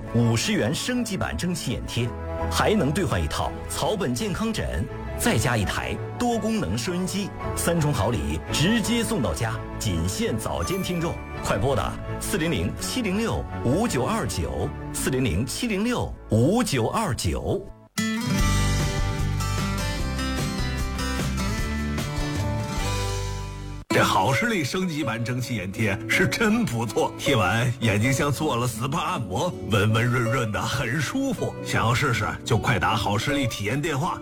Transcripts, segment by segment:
50元升级版蒸汽眼贴，还能兑换一套草本健康枕，再加一台多功能收音机，3重好礼直接送到家，仅限早间听众。快拨打400-706-5929，400-706-5929。 这好视力升级版蒸汽眼贴是真不错，贴完眼睛像做了 SPA 按摩，温温润润的，很舒服。想要试试就快打好视力体验电话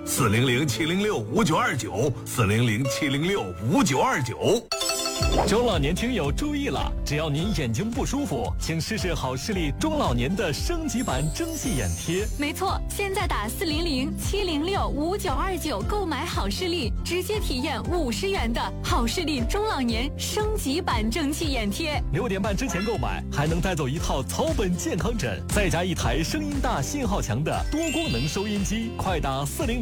400-706-5929，400-706-5929。 中老年听友注意了，只要您眼睛不舒服，请试试好视力中老年的升级版蒸汽眼贴。 没错，现在打400-706-5929购买好视力，直接体验50元的好视力中老年升级版蒸汽眼贴。 6点半之前购买，还能带走一套草本健康枕，再加一台声音大、信号强的多功能收音机。快打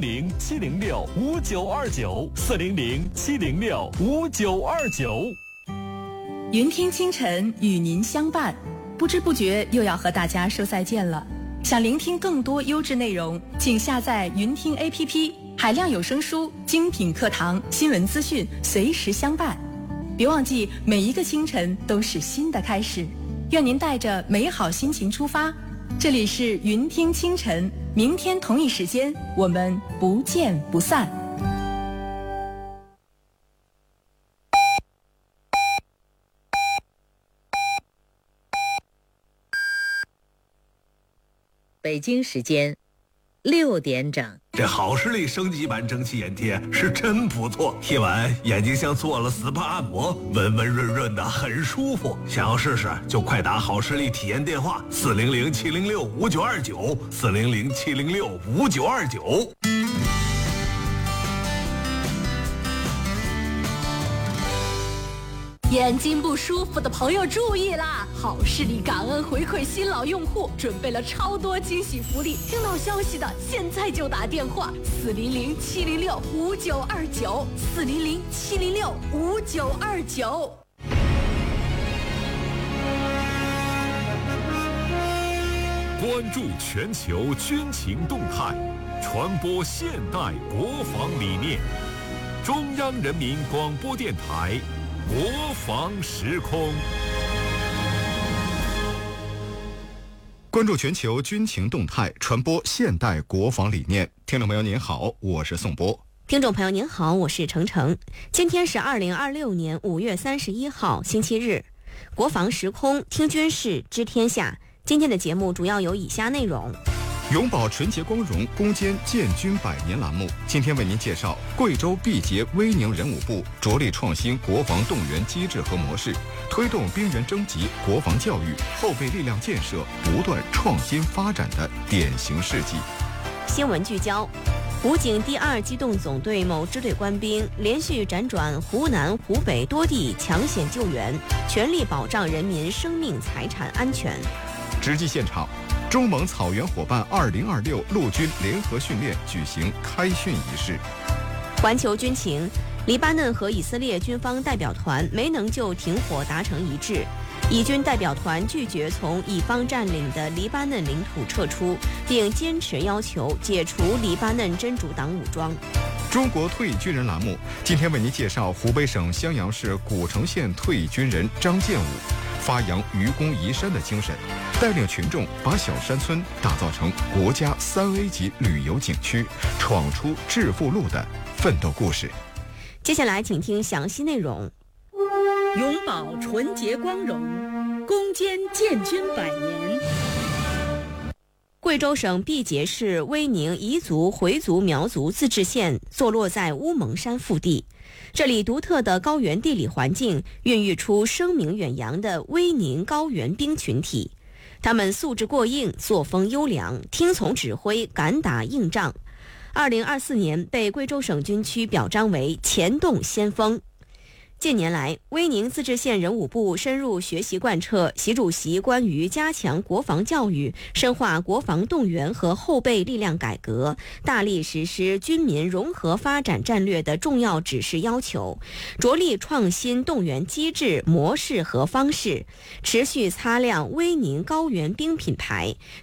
400-706-5929，400-706-5929。 云听清晨与您相伴，不知不觉又要和大家说再见了。想聆听更多优质内容，请下载云听 APP， 海量有声书、精品课堂、新闻资讯随时相伴。别忘记，每一个清晨都是新的开始。愿您带着美好心情出发。这里是云听清晨，明天同一时间我们不见不散。 北京时间6点整。 这好视力升级版蒸汽眼贴是真不错，贴完眼睛像做了 SPA 按摩，温温润润的，很舒服。想要试试就快打好视力体验电话400-706-5929，400-706-5929。 眼睛不舒服的朋友注意啦！好视力感恩回馈新老用户，准备了超多惊喜福利。听到消息的现在就打电话400-706-5929，400-706-5929。 关注全球军情动态，传播现代国防理念。中央人民广播电台国防时空。 关注全球军情动态，传播现代国防理念。听众朋友您好，我是宋波。 听众朋友您好，我是程程。今天是2026年5月31号星期日，国防时空听军事知天下。今天的节目主要有以下内容： 永葆纯洁光荣，攻坚建军100年栏目，今天为您介绍贵州毕节威宁人武部着力创新国防动员机制和模式，推动兵员征集、国防教育、后备力量建设不断创新发展的典型事迹。 新闻聚焦：武警第2机动总队某支队官兵连续辗转湖南、湖北多地抢险救援，全力保障人民生命财产安全。 直击现场，中蒙草原伙伴2026陆军联合训练举行开训仪式。 环球军情：黎巴嫩和以色列军方代表团没能就停火达成一致，以军代表团拒绝从以方占领的黎巴嫩领土撤出，并坚持要求解除黎巴嫩真主党武装。 中国退役军人栏目，今天为您介绍湖北省襄阳市古城县退役军人张建武，发扬愚公移山的精神，带领群众把小山村打造成国家3A 级旅游景区，闯出致富路的奋斗故事。 接下来请听详细内容。 永葆纯洁光荣，攻坚建军100年。 贵州省毕节市威宁彝族回族苗族自治县坐落在乌蒙山腹地，这里独特的高原地理环境孕育出声名远扬的威宁高原兵群体。他们素质过硬，作风优良，听从指挥，敢打硬仗。2024年被贵州省军区表彰为前动先锋。近年来，威宁自治县人武部深入学习贯彻习主席关于加强国防教育、深化国防动员和后备力量改革，大力实施军民融合发展战略的重要指示要求，着力创新动员机制、模式和方式，持续擦亮威宁高原兵品牌，